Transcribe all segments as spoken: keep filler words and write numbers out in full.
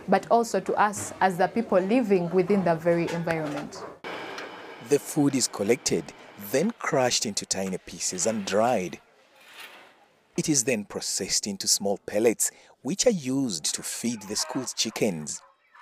but also to us as the people living within the very environment. The food is collected, then crushed into tiny pieces and dried. It is then processed into small pellets, which are used to feed the school's chickens.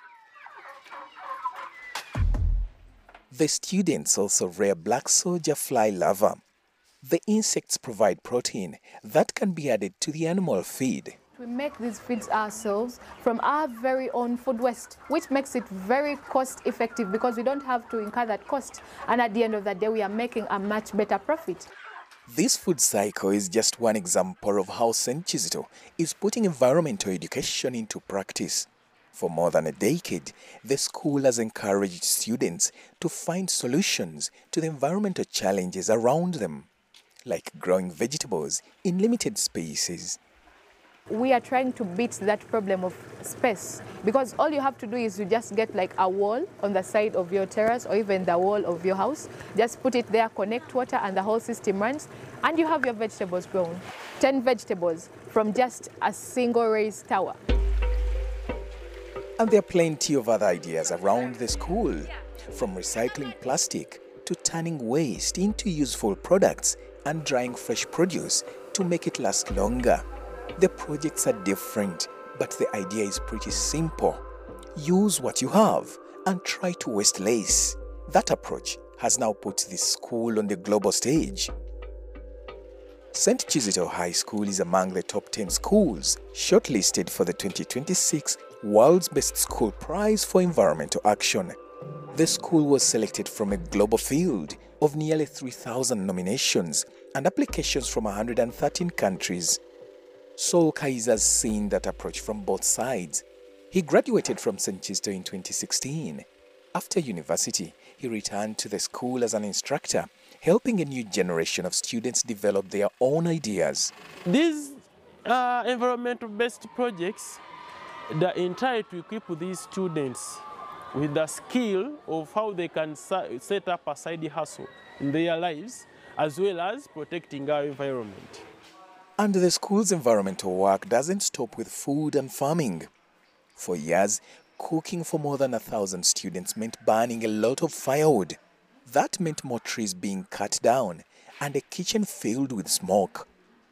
The students also rear black soldier fly larvae. The insects provide protein that can be added to the animal feed. We make these feeds ourselves from our very own food waste, which makes it very cost effective because we don't have to incur that cost. And at the end of the day, we are making a much better profit. This food cycle is just one example of how Saint Kizito is putting environmental education into practice. For more than a decade, the school has encouraged students to find solutions to the environmental challenges around them, like growing vegetables in limited spaces. We are trying to beat that problem of space, because all you have to do is you just get like a wall on the side of your terrace or even the wall of your house, just put it there, connect water, and the whole system runs, and you have your vegetables grown. ten vegetables from just a single raised tower. And there are plenty of other ideas around the school, from recycling plastic to turning waste into useful products and drying fresh produce to make it last longer. The projects are different, but the idea is pretty simple. Use what you have and try to waste less. That approach has now put this school on the global stage. Saint Kizito High School is among the top ten schools shortlisted for the twenty twenty-six World's Best School Prize for Environmental Action. The school was selected from a global field of nearly three thousand nominations and applications from one hundred thirteen countries. Saul Kaiser has seen that approach from both sides. He graduated from Saint Kizito in twenty sixteen. After university, he returned to the school as an instructor, helping a new generation of students develop their own ideas. These uh, environmental-based projects, they're intended to equip these students with the skill of how they can set up a side hustle in their lives, as well as protecting our environment. And the school's environmental work doesn't stop with food and farming. For years, cooking for more than a thousand students meant burning a lot of firewood. That meant more trees being cut down and a kitchen filled with smoke.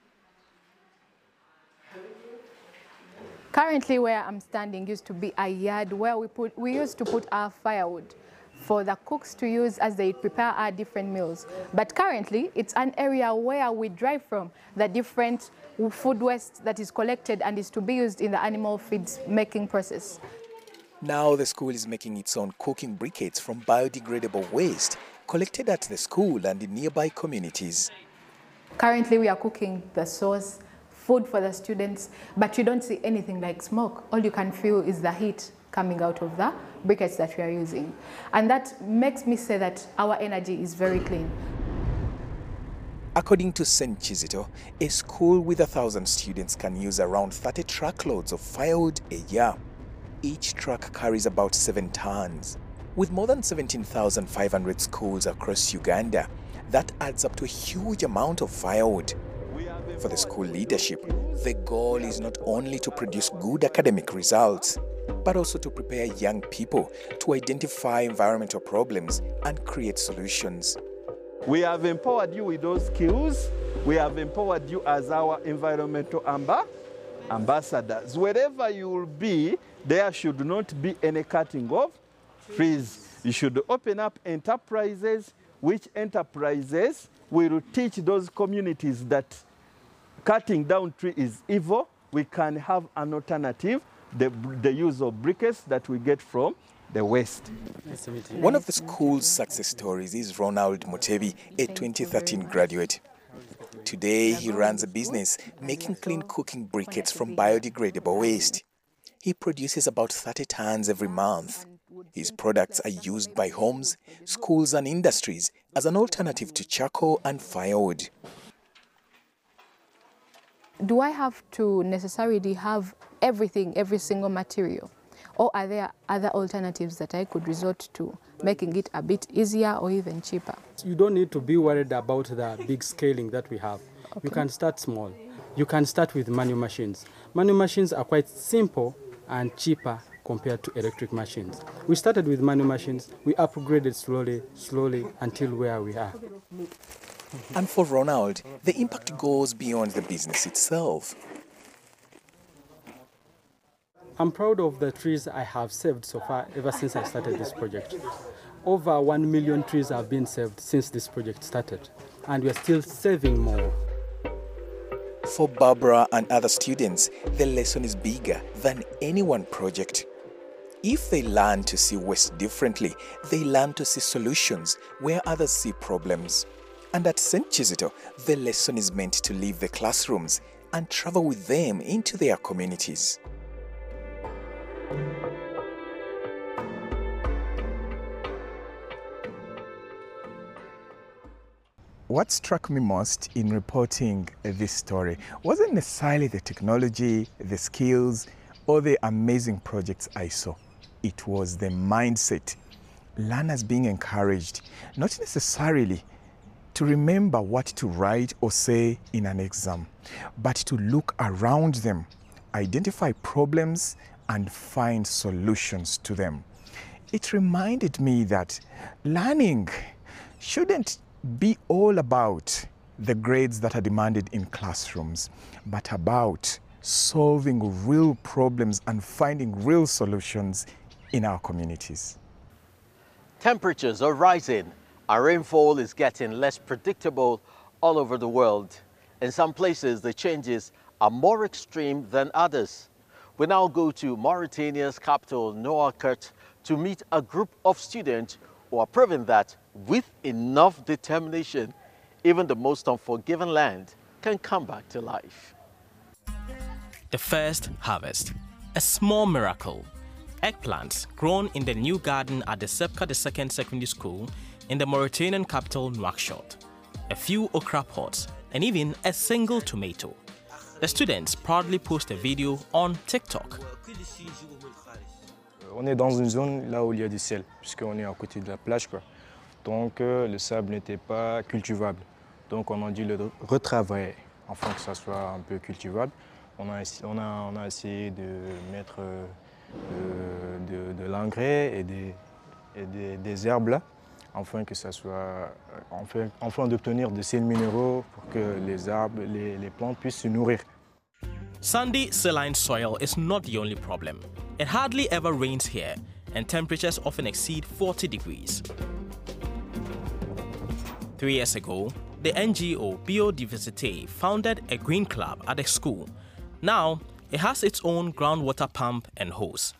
Currently, where I'm standing used to be a yard where we, put, we used to put our firewood for the cooks to use as they prepare our different meals. But currently, it's an area where we drive from the different food waste that is collected and is to be used in the animal feeds making process. Now the school is making its own cooking briquettes from biodegradable waste collected at the school and in nearby communities. Currently, we are cooking the sauce, food for the students, but you don't see anything like smoke. All you can feel is the heat coming out of the briquettes that we are using. And that makes me say that our energy is very clean. According to Saint Kizito, a school with a thousand students can use around thirty truckloads of firewood a year. Each truck carries about seven tons. With more than seventeen thousand five hundred schools across Uganda, that adds up to a huge amount of firewood. For the school leadership, the goal is not only to produce good academic results, but also to prepare young people to identify environmental problems and create solutions. We have empowered you with those skills. We have empowered you as our environmental amba ambassadors. Wherever you will be, there should not be any cutting of trees. You should open up enterprises, which enterprises will teach those communities that cutting down tree is evil. We can have an alternative, the, the use of briquettes that we get from the West. One of the school's success stories is Ronald Mutebi, a twenty thirteen graduate. Today, he runs a business making clean cooking briquettes from biodegradable waste. He produces about thirty tons every month. His products are used by homes, schools and industries as an alternative to charcoal and firewood. Do I have to necessarily have everything, every single material? Or are there other alternatives that I could resort to, making it a bit easier or even cheaper? You don't need to be worried about the big scaling that we have. Okay. You can start small. You can start with manual machines. Manual machines are quite simple and cheaper compared to electric machines. We started with manual machines, we upgraded slowly, slowly until where we are. And for Ronald, the impact goes beyond the business itself. I'm proud of the trees I have saved so far ever since I started this project. Over one million trees have been saved since this project started, and we are still saving more. For Barbara and other students, the lesson is bigger than any one project. If they learn to see waste differently, they learn to see solutions where others see problems. And at Saint Kizito, the lesson is meant to leave the classrooms and travel with them into their communities. What struck me most in reporting this story wasn't necessarily the technology, the skills, or the amazing projects I saw. It was the mindset. Learners being encouraged, not necessarily to remember what to write or say in an exam, but to look around them, identify problems, and find solutions to them. It reminded me that learning shouldn't be all about the grades that are demanded in classrooms, but about solving real problems and finding real solutions in our communities. Temperatures are rising. Our rainfall is getting less predictable all over the world. In some places, the changes are more extreme than others. We now go to Mauritania's capital, Nouakchott, to meet a group of students who are proving that with enough determination, even the most unforgiving land can come back to life. The first harvest, a small miracle. Eggplants grown in the new garden at the Sepka the Second Secondary School in the Mauritanian capital Nouakchott. A few okra pods and even a single tomato. The students proudly post a video on TikTok. On est dans une zone là où il y a du sel, puisqu'on est à côté de la plage, quoi. Donc euh, le sable n'était pas cultivable. Donc on a dû le retravailler afin que ça soit un peu cultivable. On a, on a, on a essayé de mettre euh, de, de l'engrais et, des, et des, des herbes là, afin que ça soit, enfin, afin d'obtenir des sels minéraux pour que les arbres, les, les plantes puissent se nourrir. Sandy, saline soil is not the only problem. It hardly ever rains here, and temperatures often exceed forty degrees. Three years ago, the N G O Biodiversité founded a green club at the school. Now, it has its own groundwater pump and hose.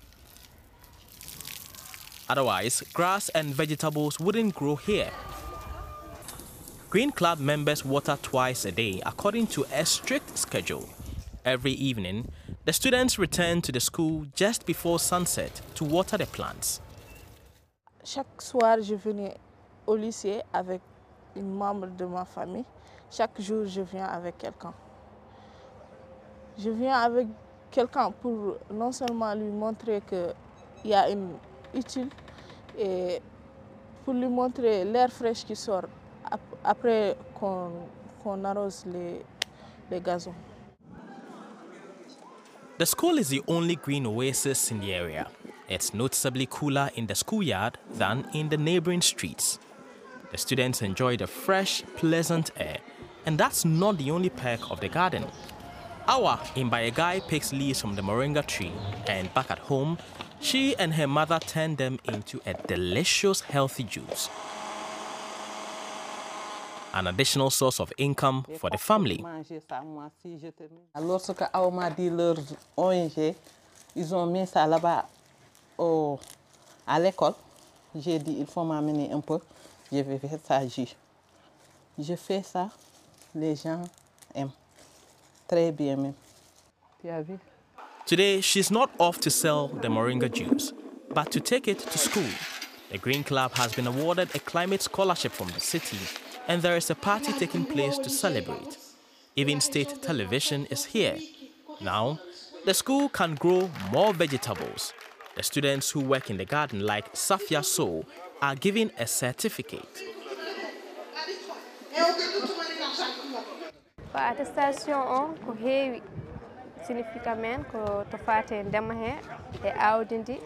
Otherwise, grass and vegetables wouldn't grow here. Green Club members water twice a day according to a strict schedule. Every evening, the students return to the school just before sunset to water the plants. Chaque soir, je venais au lycée avec une membre de ma famille. Chaque jour, je viens avec quelqu'un. Je viens avec quelqu'un pour non seulement lui montrer qu'il y a une utile et pour lui montrer l'air fraîche qui sort après qu'on qu'on arrose les, les gazons. The school is the only green oasis in the area. It's noticeably cooler in the schoolyard than in the neighboring streets. The students enjoy the fresh, pleasant air, and that's not the only perk of the garden. Awa Imbayegai picks leaves from the moringa tree, and back at home, she and her mother turn them into a delicious, healthy juice. An additional source of income for the family. Lorsque Awa m'a dit leur O N G, ils ont mis ça là-bas au, à l'école. J'ai dit, il faut m'amener un peu, je vais faire ça. Je fais ça, les gens aiment. Très bien même. Tu as vu? Today, she's not off to sell the moringa juice, but to take it to school. The Green Club has been awarded a climate scholarship from the city, and there is a party taking place to celebrate. Even state television is here. Now, the school can grow more vegetables. The students who work in the garden, like Safia So, are given a certificate. Attestation ko heewi significa men ko to fate ndema he e awdi ndi